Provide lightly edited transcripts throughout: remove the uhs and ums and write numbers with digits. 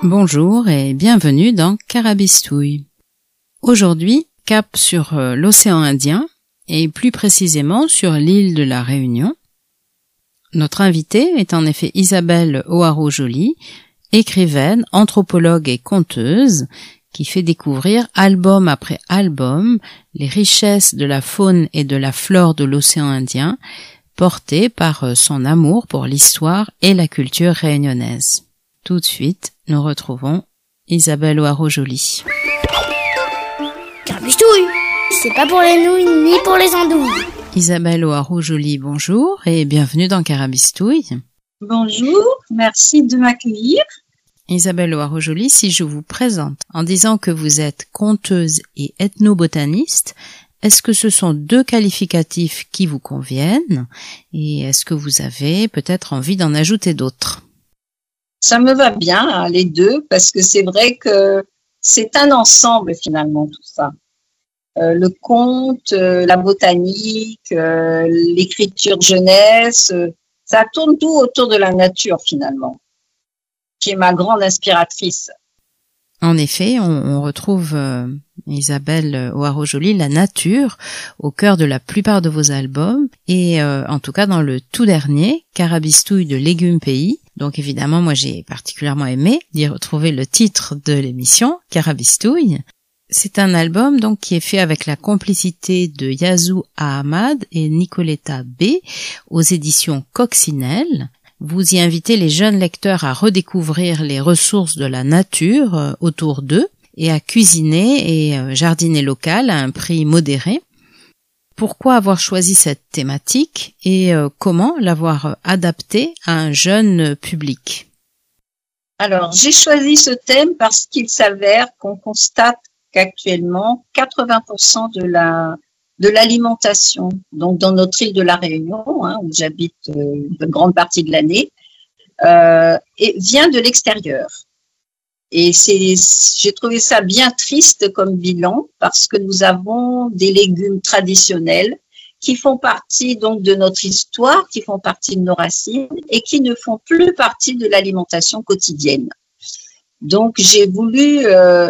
Bonjour et bienvenue dans Carabistouille. Aujourd'hui, cap sur l'océan Indien et plus précisément sur l'île de la Réunion. Notre invitée est en effet Isabelle O'Haraud-Joly, écrivaine, anthropologue et conteuse qui fait découvrir album après album les richesses de la faune et de la flore de l'océan Indien portées par son amour pour l'histoire et la culture réunionnaise. Tout de suite, nous retrouvons Isabelle O'Haraud-Joly. Carabistouille, c'est pas pour les nouilles ni pour les andouilles. Isabelle O'Haraud-Joly, bonjour et bienvenue dans Carabistouille. Bonjour, merci de m'accueillir. Isabelle O'Haraud-Joly, si je vous présente en disant que vous êtes conteuse et ethnobotaniste, est-ce que ce sont deux qualificatifs qui vous conviennent et est-ce que vous avez peut-être envie d'en ajouter d'autres ? Ça me va bien, hein, les deux, parce que c'est vrai que c'est un ensemble finalement tout ça. Le conte, la botanique, l'écriture jeunesse, ça tourne tout autour de la nature finalement, qui est ma grande inspiratrice. En effet, on retrouve Isabelle O'Haraud-Joly, la nature, au cœur de la plupart de vos albums, et en tout cas dans le tout dernier, Carabistouille de Légumes Pays. Donc évidemment, moi j'ai particulièrement aimé d'y retrouver le titre de l'émission, Carabistouille. C'est un album donc qui est fait avec la complicité de Yazoo Ahmad et Nicoletta B aux éditions Coccinelle. Vous y invitez les jeunes lecteurs à redécouvrir les ressources de la nature autour d'eux et à cuisiner et jardiner local à un prix modéré. Pourquoi avoir choisi cette thématique et comment l'avoir adaptée à un jeune public ? Alors, j'ai choisi ce thème parce qu'il s'avère qu'on constate qu'actuellement, 80% de l'alimentation, donc dans notre île de la Réunion, hein, où j'habite une grande partie de l'année, vient de l'extérieur. Et j'ai trouvé ça bien triste comme bilan parce que nous avons des légumes traditionnels qui font partie donc de notre histoire, qui font partie de nos racines et qui ne font plus partie de l'alimentation quotidienne. Donc j'ai voulu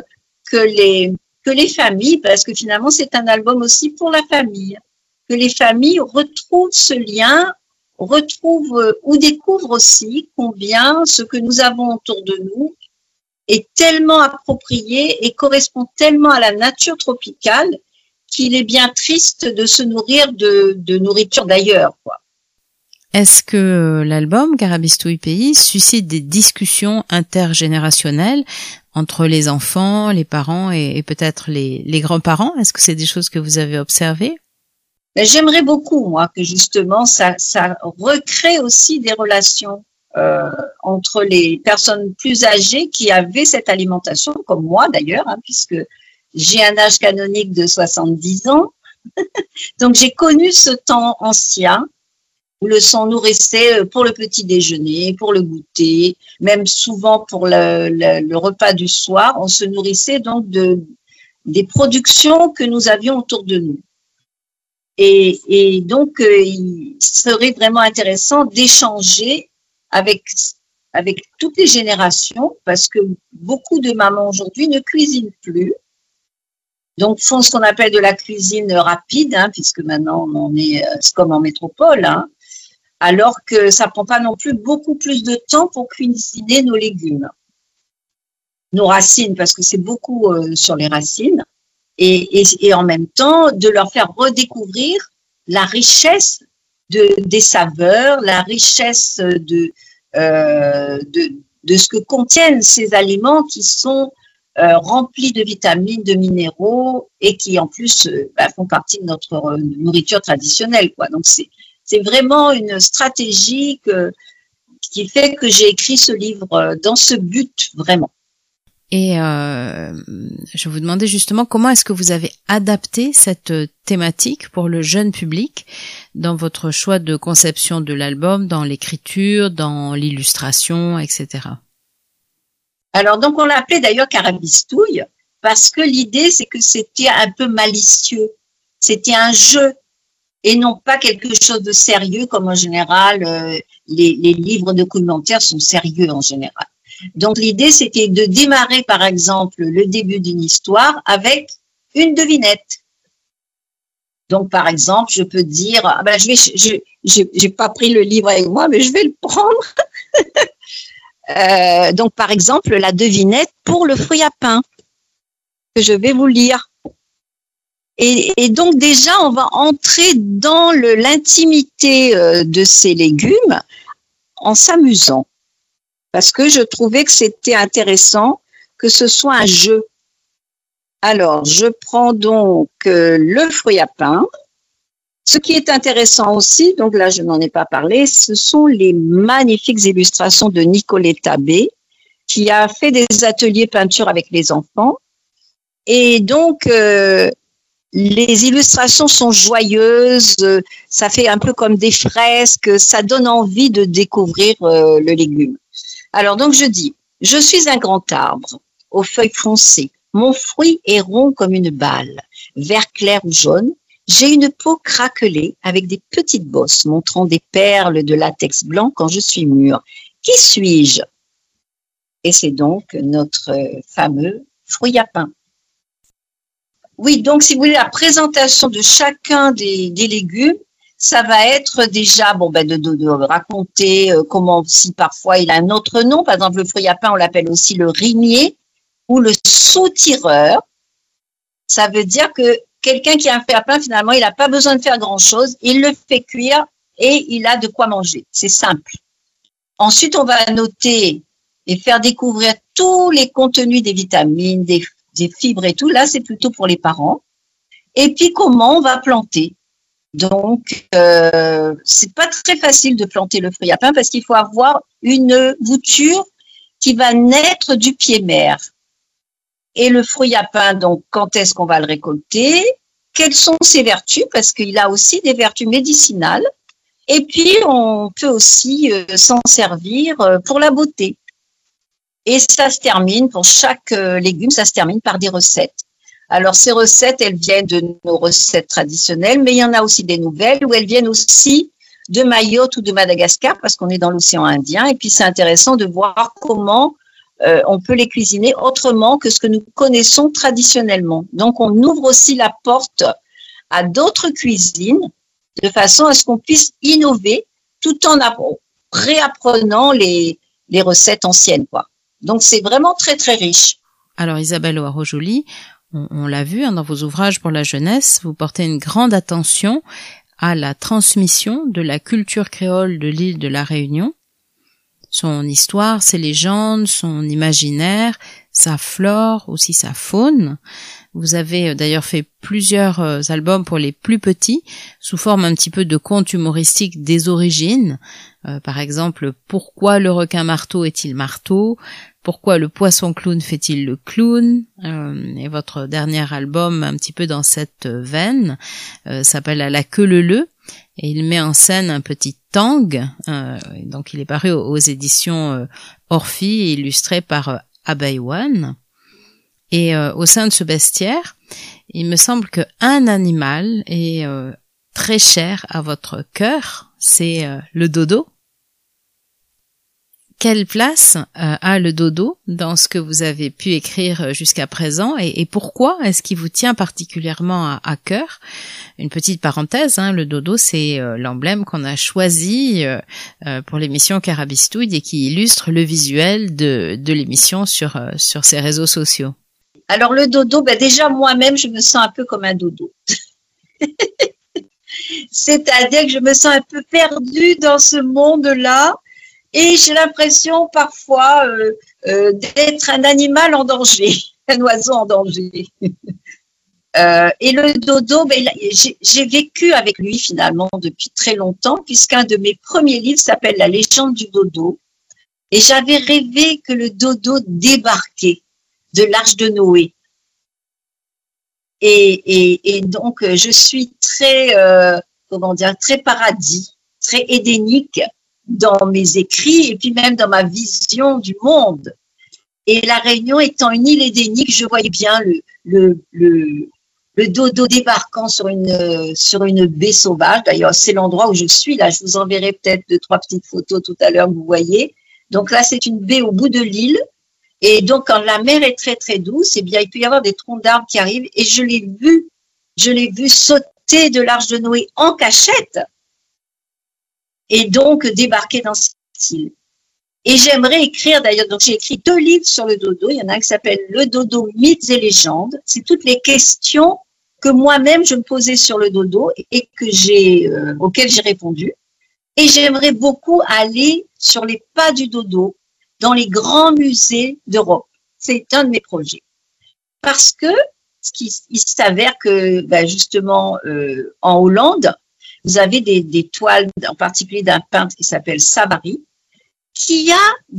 que les familles, parce que finalement c'est un album aussi pour la famille, que les familles retrouvent ce lien, retrouvent ou découvrent aussi combien ce que nous avons autour de nous est tellement approprié et correspond tellement à la nature tropicale qu'il est bien triste de se nourrir de nourriture d'ailleurs, quoi. Est-ce que l'album Carabistouille Pays suscite des discussions intergénérationnelles entre les enfants, les parents et peut-être les grands-parents ? Est-ce que c'est des choses que vous avez observées ? J'aimerais beaucoup, moi, que justement ça recrée aussi des relations entre les personnes plus âgées qui avaient cette alimentation, comme moi d'ailleurs, hein, puisque j'ai un âge canonique de 70 ans. Donc j'ai connu ce temps ancien où le sang nourrissait pour le petit déjeuner, pour le goûter, même souvent pour le repas du soir. On se nourrissait donc des productions que nous avions autour de nous. Et donc, il serait vraiment intéressant d'échanger avec toutes les générations parce que beaucoup de mamans aujourd'hui ne cuisinent plus. Donc, font ce qu'on appelle de la cuisine rapide, hein, puisque maintenant on est comme en métropole, hein, alors que ça prend pas non plus beaucoup plus de temps pour cuisiner nos légumes. Nos racines, parce que c'est beaucoup sur les racines, et en même temps de leur faire redécouvrir la richesse des saveurs, la richesse de ce que contiennent ces aliments qui sont remplis de vitamines, de minéraux et qui en plus font partie de notre nourriture traditionnelle, quoi. Donc c'est vraiment une stratégie qui fait que j'ai écrit ce livre dans ce but vraiment. Et je vous demandais justement comment est-ce que vous avez adapté cette thématique pour le jeune public dans votre choix de conception de l'album, dans l'écriture, dans l'illustration, etc. Alors donc on l'a appelé d'ailleurs Carabistouille parce que l'idée c'est que c'était un peu malicieux, c'était un jeu et non pas quelque chose de sérieux comme en général les livres documentaires sont sérieux en général. Donc l'idée, c'était de démarrer, par exemple, le début d'une histoire avec une devinette. Donc, par exemple, je peux dire, ah ben, j'ai pas pris le livre avec moi, mais je vais le prendre. Donc, par exemple, la devinette pour le fruit à pain que je vais vous lire. Et donc déjà, on va entrer dans l'intimité de ces légumes en s'amusant. Parce que je trouvais que c'était intéressant que ce soit un jeu. Alors, je prends donc le fruit à pain. Ce qui est intéressant aussi, donc là, je n'en ai pas parlé, ce sont les magnifiques illustrations de Nicoletta B, qui a fait des ateliers peinture avec les enfants. Et donc, les illustrations sont joyeuses, ça fait un peu comme des fresques, ça donne envie de découvrir le légume. Alors donc je dis, je suis un grand arbre aux feuilles foncées, mon fruit est rond comme une balle, vert clair ou jaune, j'ai une peau craquelée avec des petites bosses montrant des perles de latex blanc quand je suis mûre. Qui suis-je? Et c'est donc notre fameux fruit à pain. Oui, donc si vous voulez la présentation de chacun des légumes, ça va être déjà de raconter comment, si parfois il a un autre nom, par exemple le fruit à pain on l'appelle aussi le rimier ou le sautireur. Ça veut dire que quelqu'un qui a un fruit à pain finalement il n'a pas besoin de faire grand chose, il le fait cuire et il a de quoi manger. C'est simple. Ensuite on va noter et faire découvrir tous les contenus des vitamines, des fibres et tout, là c'est plutôt pour les parents. Et puis comment on va planter. Donc c'est pas très facile de planter le fruit à pain parce qu'il faut avoir une bouture qui va naître du pied mère. Et le fruit à pain, donc quand est-ce qu'on va le récolter? Quelles sont ses vertus? Parce qu'il a aussi des vertus médicinales. Et puis on peut aussi s'en servir pour la beauté. Et ça se termine, pour chaque légume, ça se termine par des recettes. Alors, ces recettes, elles viennent de nos recettes traditionnelles, mais il y en a aussi des nouvelles où elles viennent aussi de Mayotte ou de Madagascar parce qu'on est dans l'océan Indien. Et puis, c'est intéressant de voir comment on peut les cuisiner autrement que ce que nous connaissons traditionnellement. Donc, on ouvre aussi la porte à d'autres cuisines de façon à ce qu'on puisse innover tout en réapprenant les recettes anciennes, quoi. Donc, c'est vraiment très, très riche. Alors, Isabelle Hoarau-Joly, on l'a vu dans vos ouvrages pour la jeunesse, vous portez une grande attention à la transmission de la culture créole de l'île de la Réunion. Son histoire, ses légendes, son imaginaire, sa flore, aussi sa faune. Vous avez d'ailleurs fait plusieurs albums pour les plus petits, sous forme un petit peu de contes humoristiques des origines. Par exemple, pourquoi le requin marteau est-il marteau? Pourquoi le poisson clown fait-il le clown? Et votre dernier album, un petit peu dans cette veine, s'appelle À la queue leu, et il met en scène un petit tang. Donc il est paru aux éditions Orphi, illustré par Abaywan. Et au sein de ce bestiaire, il me semble qu'un animal est très cher à votre cœur, c'est le dodo. Quelle place a le dodo dans ce que vous avez pu écrire jusqu'à présent et pourquoi est-ce qu'il vous tient particulièrement à cœur? Une petite parenthèse, le dodo c'est l'emblème qu'on a choisi pour l'émission Carabistouille et qui illustre le visuel de l'émission sur ses réseaux sociaux. Alors le dodo, déjà moi-même je me sens un peu comme un dodo. C'est-à-dire que je me sens un peu perdue dans ce monde-là. Et j'ai l'impression parfois d'être un animal en danger, un oiseau en danger. Et le dodo, j'ai vécu avec lui finalement depuis très longtemps, puisqu'un de mes premiers livres s'appelle La légende du dodo. Et j'avais rêvé que le dodo débarquait de l'arche de Noé. Et donc, je suis très, très paradis, très édénique dans mes écrits et puis même dans ma vision du monde. Et la Réunion étant une île édénique, je voyais bien le dodo débarquant sur une baie sauvage. D'ailleurs, c'est l'endroit où je suis là. Je vous enverrai peut-être 2-3 petites photos tout à l'heure que vous voyez. Donc là, c'est une baie au bout de l'île. Et donc, quand la mer est très, très douce, eh bien, il peut y avoir des troncs d'arbres qui arrivent. Et je l'ai vu sauter de l'Arche de Noé en cachette et donc débarquer dans cette île. Et j'aimerais écrire, d'ailleurs, donc j'ai écrit 2 livres sur le dodo. Il y en a un qui s'appelle Le dodo, mythes et légendes. C'est toutes les questions que moi-même je me posais sur le dodo et que auxquelles j'ai répondu. Et j'aimerais beaucoup aller sur les pas du dodo dans les grands musées d'Europe. C'est un de mes projets. Parce que il s'avère que, justement, en Hollande, vous avez des toiles, en particulier d'un peintre qui s'appelle Savary, qui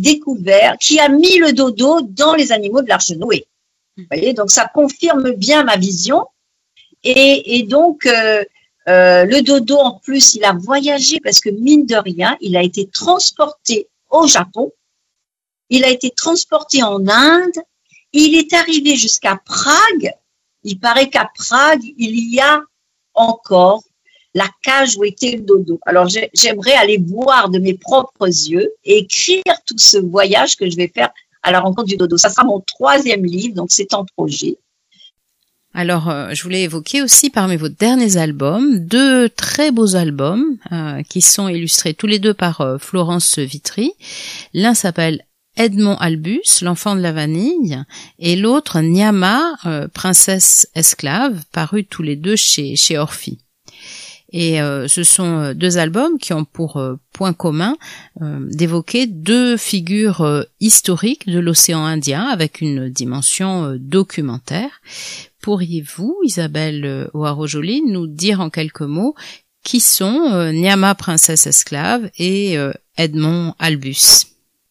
a mis le dodo dans les animaux de l'Arche de Noé. Vous voyez, donc ça confirme bien ma vision. Et donc, le dodo, en plus, il a voyagé parce que, mine de rien, il a été transporté au Japon, il a été transporté en Inde, il est arrivé jusqu'à Prague. Il paraît qu'à Prague, il y a encore la cage où était le dodo. Alors, j'aimerais aller voir de mes propres yeux et écrire tout ce voyage que je vais faire à la rencontre du dodo. Ça sera mon 3e livre, donc c'est en projet. Alors, je voulais évoquer aussi parmi vos derniers albums 2 très beaux albums qui sont illustrés tous les 2 par Florence Vitry. L'un s'appelle Edmond Albus, l'enfant de la vanille, et l'autre Nyama, princesse esclave, parus tous les 2 chez Orphie. Et ce sont 2 albums qui ont pour point commun d'évoquer 2 figures historiques de l'océan Indien avec une dimension documentaire. Pourriez-vous, Isabelle Hoarau-Joly, nous dire en quelques mots qui sont Nyama, princesse esclave, et Edmond Albus?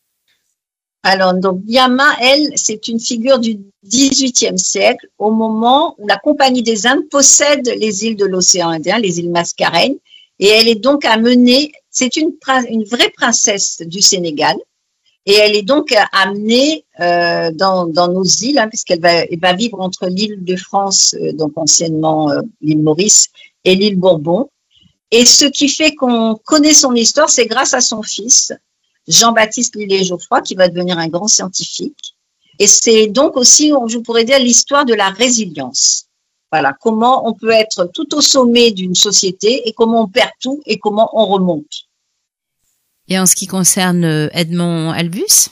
Alors, donc, Nyama, elle, c'est une figure du XVIIIe siècle, au moment où la Compagnie des Indes possède les îles de l'océan Indien, les îles Mascareignes, et elle est donc amenée, c'est une vraie princesse du Sénégal, et elle est donc amenée dans nos îles, puisqu'elle va vivre entre l'île de France, donc anciennement l'île Maurice, et l'île Bourbon. Et ce qui fait qu'on connaît son histoire, c'est grâce à son fils, Jean-Baptiste Lillet-Geoffroy, qui va devenir un grand scientifique. Et c'est donc aussi, je pourrais dire, l'histoire de la résilience. Voilà, comment on peut être tout au sommet d'une société et comment on perd tout et comment on remonte. Et en ce qui concerne Edmond Albus?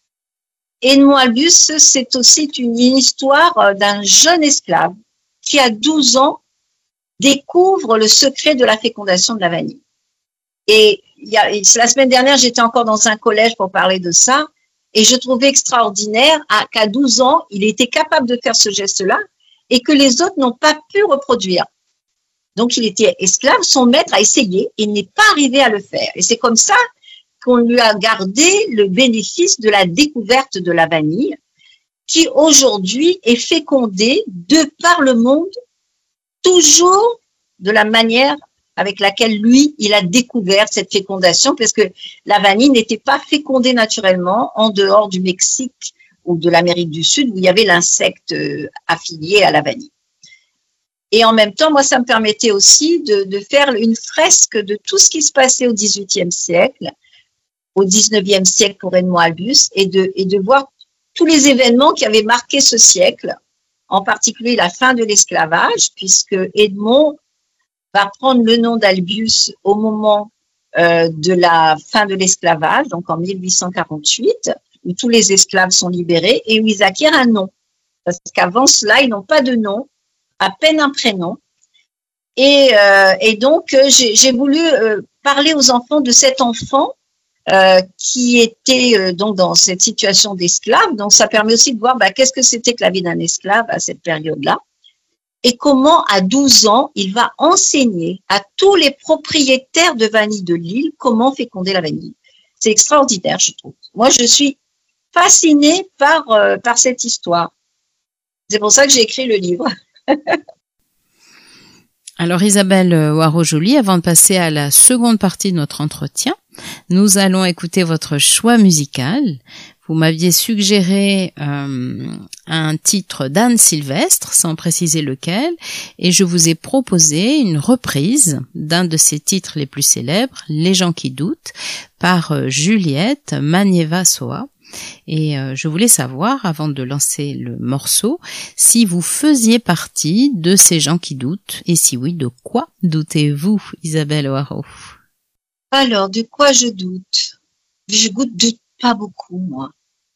Edmond Albus, c'est aussi une histoire d'un jeune esclave qui, à 12 ans, découvre le secret de la fécondation de la vanille. Et la semaine dernière, j'étais encore dans un collège pour parler de ça, et je trouvais extraordinaire qu'à 12 ans, il était capable de faire ce geste-là et que les autres n'ont pas pu reproduire. Donc, il était esclave, son maître a essayé et n'est pas arrivé à le faire. Et c'est comme ça qu'on lui a gardé le bénéfice de la découverte de la vanille, qui aujourd'hui est fécondée de par le monde, toujours de la manière avec laquelle lui, il a découvert cette fécondation, parce que la vanille n'était pas fécondée naturellement en dehors du Mexique ou de l'Amérique du Sud, où il y avait l'insecte affilié à la vanille. Et en même temps, moi, ça me permettait aussi de faire une fresque de tout ce qui se passait au XVIIIe siècle, au XIXe siècle pour Edmond Albus, et de voir tous les événements qui avaient marqué ce siècle, en particulier la fin de l'esclavage, puisque Edmond va prendre le nom d'Albius au moment de la fin de l'esclavage, donc en 1848, où tous les esclaves sont libérés et où ils acquièrent un nom. Parce qu'avant cela, ils n'ont pas de nom, à peine un prénom. Et donc, j'ai voulu parler aux enfants de cet enfant qui était donc dans cette situation d'esclave. Donc, ça permet aussi de voir qu'est-ce que c'était que la vie d'un esclave à cette période-là. Et comment, à 12 ans, il va enseigner à tous les propriétaires de vanille de l'île comment féconder la vanille. C'est extraordinaire, je trouve. Moi, je suis fascinée par cette histoire. C'est pour ça que j'ai écrit le livre. Alors, Isabelle Hoarau-Joly, avant de passer à la seconde partie de notre entretien, nous allons écouter votre choix musical. Vous m'aviez suggéré un titre d'Anne Sylvestre, sans préciser lequel, et je vous ai proposé une reprise d'un de ses titres les plus célèbres, Les gens qui doutent, par Juliette Manieva-Soa. Et je voulais savoir, avant de lancer le morceau, si vous faisiez partie de ces gens qui doutent, et si oui, de quoi doutez-vous, Isabelle Hoareau? Alors, de quoi je doute? Je doute pas beaucoup, moi.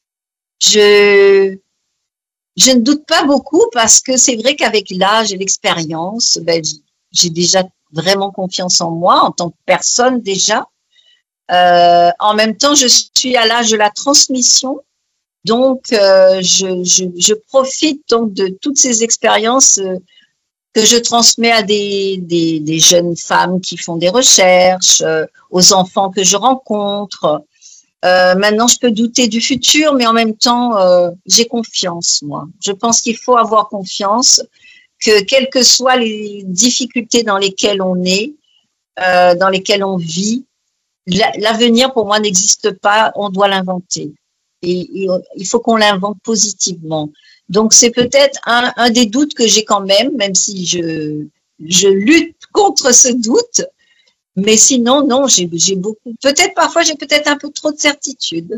Je ne doute pas beaucoup parce que c'est vrai qu'avec l'âge et l'expérience, j'ai déjà vraiment confiance en moi, en tant que personne déjà. En même temps, je suis à l'âge de la transmission, donc je profite donc de toutes ces expériences que je transmets à des jeunes femmes qui font des recherches, aux enfants que je rencontre. Maintenant, je peux douter du futur, mais en même temps, j'ai confiance, moi. Je pense qu'il faut avoir confiance que quelles que soient les difficultés dans lesquelles on est, dans lesquelles on vit, l'avenir pour moi n'existe pas, on doit l'inventer. Et il faut qu'on l'invente positivement. Donc c'est peut-être un des doutes que j'ai quand même si je lutte contre ce doute. Mais sinon, non, j'ai beaucoup. Peut-être parfois j'ai peut-être un peu trop de certitude.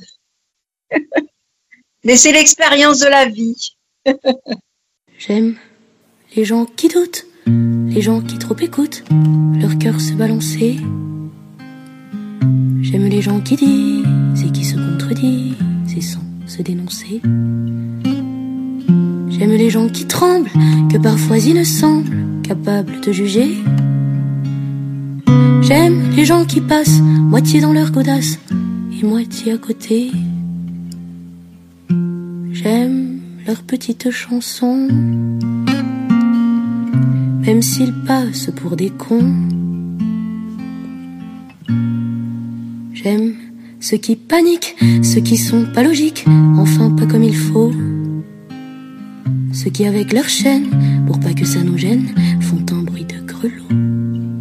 Mais c'est l'expérience de la vie. J'aime les gens qui doutent, les gens qui trop écoutent leur cœur se balancer. J'aime les gens qui disent et qui se contredisent et sans se dénoncer. J'aime les gens qui tremblent, que parfois ils ne semblent capables de juger. J'aime les gens qui passent moitié dans leur godasse et moitié à côté. J'aime leurs petites chansons, même s'ils passent pour des cons. J'aime ceux qui paniquent, ceux qui sont pas logiques, enfin pas comme il faut. Ceux qui avec leur chaîne, pour pas que ça nous gêne, font un bruit de grelot.